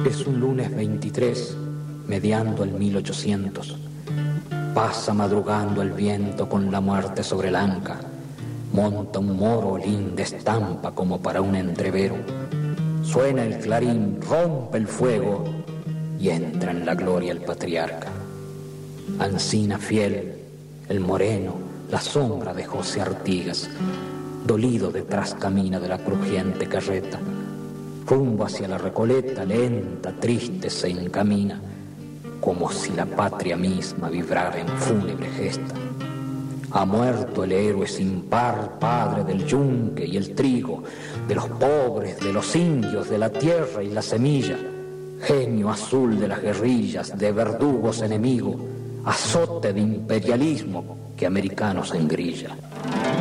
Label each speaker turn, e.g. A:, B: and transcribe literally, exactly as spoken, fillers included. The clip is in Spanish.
A: Es un lunes veintitrés, mediando el mil ochocientos. Pasa madrugando el viento con la muerte sobre el anca. Monta un moro linda estampa como para un entrevero. Suena el clarín, rompe el fuego y entra en la gloria el patriarca. Ancina fiel, el moreno, la sombra de José Artigas, dolido detrás camina de la crujiente carreta. Rumbo hacia la Recoleta, lenta, triste, se encamina, como si la patria misma vibrara en fúnebre gesta. Ha muerto el héroe sin par, padre del yunque y el trigo, de los pobres, de los indios, de la tierra y la semilla, genio azul de las guerrillas, de verdugos enemigos, azote de imperialismo que americanos engrilla.